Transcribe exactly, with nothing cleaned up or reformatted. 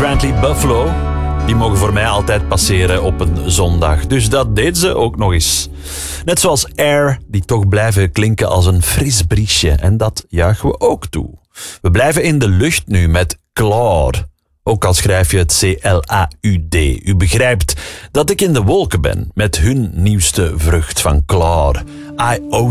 Grantley Buffalo. Die mogen voor mij altijd passeren op een zondag. Dus dat deed ze ook nog eens. Net zoals Air, die toch blijven klinken als een fris briesje. En dat juichen we ook toe. We blijven in de lucht nu met Claude. Ook al schrijf je het C L A U D. U begrijpt dat ik in de wolken ben met hun nieuwste vrucht van Claude. I owe